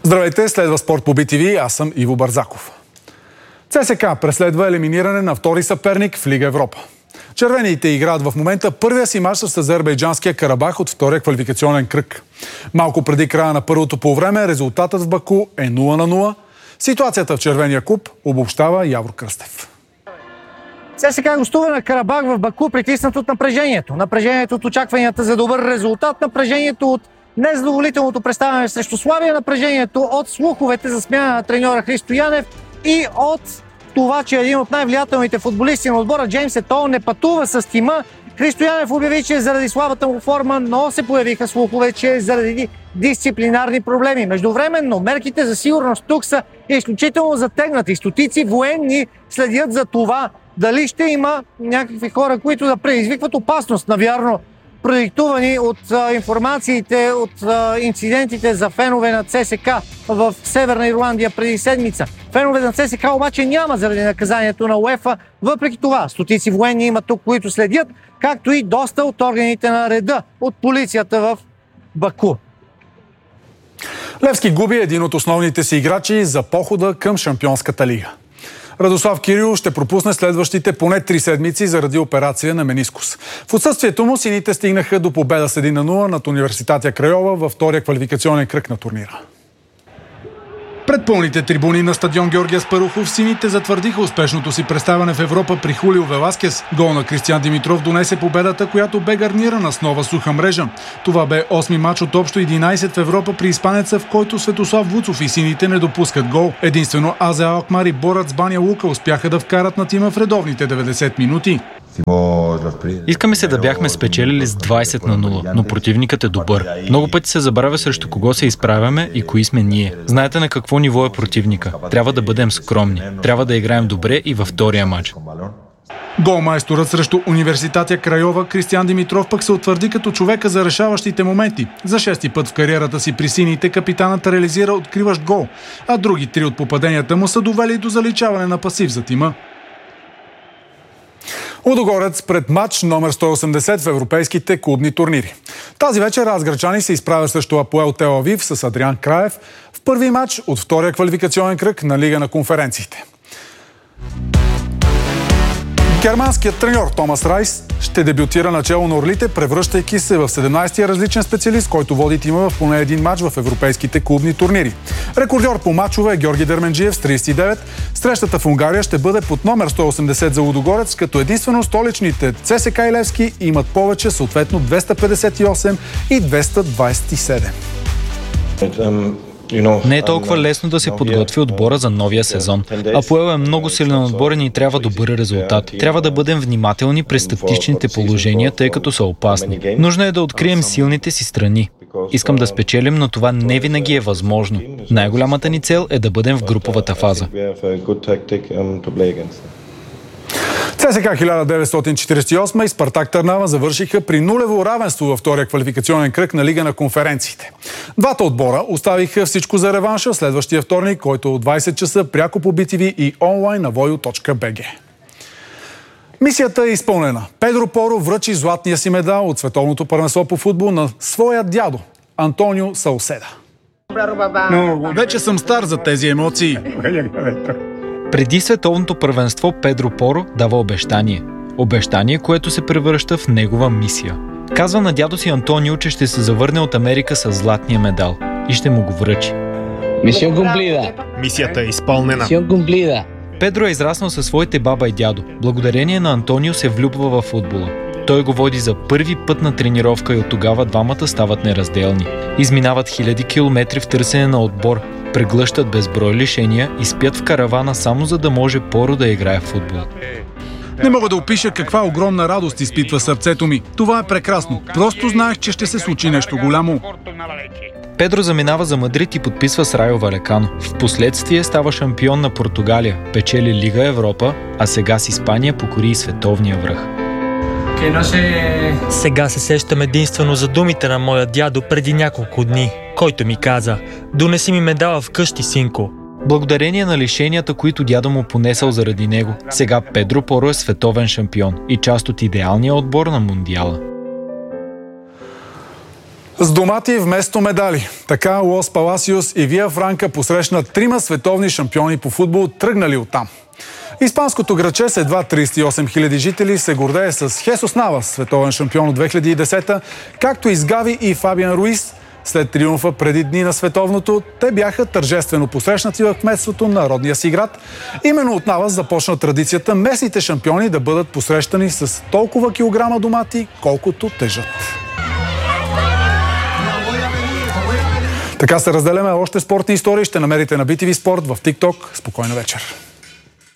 Здравейте, следва Спорт по BTV, аз съм Иво Барзаков. ЦСКА преследва елиминиране на втори съперник в Лига Европа. Червените играят в момента първия си мач с азербайджанския Карабах от втория квалификационен кръг. Малко преди края на първото полувреме резултатът в Баку е 0-0. Ситуацията в червения клуб обобщава Явор Кръстев. ЦСКА гостува на Карабах в Баку, притиснат от напрежението. Напрежението от очакванията за добър резултат, напрежението от незадоволителното представяне срещу Славия, напрежението от слуховете за смяна на треньора Христо Янев и от това, че един от най-влиятелните футболисти на отбора, Джеймс Етол, не пътува с тима. Христо Янев обяви, че е заради слабата му форма, но се появиха слухове, че е заради дисциплинарни проблеми. Междувременно мерките за сигурност тук са изключително затегнати. Стотици военни следят за това дали ще има някакви хора, които да предизвикват опасност, навярно продиктувани от информациите, от инцидентите за фенове на ЦСКА в Северна Ирландия преди седмица. Фенове на ЦСКА обаче няма заради наказанието на УЕФА. Въпреки това, стотици военни има тук, които следят, както и доста от органите на реда от полицията в Баку. Левски губи един от основните си играчи за похода към Шампионската лига. Радослав Кирилов ще пропусне следващите поне 3 седмици заради операция на менискус. В отсъствието му сините стигнаха до победа с 1-0 над Университатия Крайова във втория квалификационен кръг на турнира. Пред пълните трибуни на стадион Георги Аспарухов сините затвърдиха успешното си представяне в Европа при Хулио Веласкес. Гол на Кристиан Димитров донесе победата, която бе гарнирана с нова суха мрежа. Това бе 8-ми мач от общо 11 в Европа при испанеца, в който Светослав Вуцов и сините не допускат гол. Единствено Азе Алкмар и Борат с Баня Лука успяха да вкарат на тима в редовните 90 минути. Искаме се да бяхме спечелили с 20-0, но противникът е добър. Много пъти се забравя срещу кого се изправяме и кои сме ние. Знаете на какво ниво е противника. Трябва да бъдем скромни. Трябва да играем добре и във втория матч. Голмайсторът срещу Университатия Крайова Кристиан Димитров пък се утвърди като човека за решаващите моменти. За 6-ти път в кариерата си при сините капитанът реализира откриващ гол, а други 3 от попаденията му са довели до заличаване на пасив за тима. Лудогорец пред матч номер 180 в европейските клубни турнири. Тази вечер разграчани се изправят срещу Апоел Тел Авив с Адриан Краев в първи матч от втория квалификационен кръг на Лига на конференциите. Германският треньор Томас Райс ще дебютира начело на Орлите, превръщайки се в 17-тия различен специалист, който води тима в поне един матч в европейските клубни турнири. Рекордьор по матчове е Георги Дерменджиев с 39. Срещата в Унгария ще бъде под номер 180 за Лудогорец, като единствено столичните ЦСКА и Левски имат повече, съответно 258 и 227. Не е толкова лесно да се подготви отбора за новия сезон. Апоел е много силен отбор и трябва добър резултат. Трябва да бъдем внимателни през статичните положения, тъй като са опасни. Нужно е да открием силните си страни. Искам да спечелим, но това не винаги е възможно. Най-голямата ни цел е да бъдем в груповата фаза. ЦСКА 1948 и Спартак Търнава завършиха при нулево равенство във втория квалификационен кръг на Лига на конференциите. Двата отбора оставиха всичко за реванша следващия вторник, който от 20 часа пряко по BTV и онлайн на voyo.bg. Мисията е изпълнена. Педро Поро връчи златния си медал от световното първенство по футбол на своя дядо Антонио Сауседа. Но вече съм стар за тези емоции. Преди световното първенство Педро Поро дава обещание. Обещание, което се превръща в негова мисия. Казва на дядо си Антонио, че ще се завърне от Америка с златния медал и ще му го връчи. Мисията е изпълнена. Педро е израснал със своите баба и дядо. Благодарение на Антонио се влюбва във футбола. Той го води за първи път на тренировка и от тогава двамата стават неразделни. Изминават хиляди километри в търсене на отбор, преглъщат безброй лишения и спят в каравана само за да може Поро да играе в футбол. Не мога да опиша каква огромна радост изпитва сърцето ми. Това е прекрасно. Просто знаех, че ще се случи нещо голямо. Педро заминава за Мадрид и подписва с Райо Валекано. Впоследствие става шампион на Португалия, печели Лига Европа, а сега с Испания покори и световния връх. Сега се сещам единствено за думите на моя дядо преди няколко дни, който ми каза: "Донеси ми медала вкъщи, синко." Благодарение на лишенията, които дядо му понесъл заради него, сега Педро Поро е световен шампион и част от идеалния отбор на Мундиала. С домати вместо медали. Така Лос Паласиос и Вия Франка посрещнат 3 световни шампиони по футбол, тръгнали оттам. Испанското градче с едва 38 000 жители се гордее с Хесус Навас, световен шампион от 2010, както и с Гави и Фабиан Руис. След триумфа преди дни на световното, те бяха тържествено посрещнати в кметството на родния си град. Именно от Навас започна традицията местните шампиони да бъдат посрещани с толкова килограма домати, колкото тежат. Така се разделяме. Още спортни истории ще намерите на BTV Спорт в TikTok. Спокойна вечер!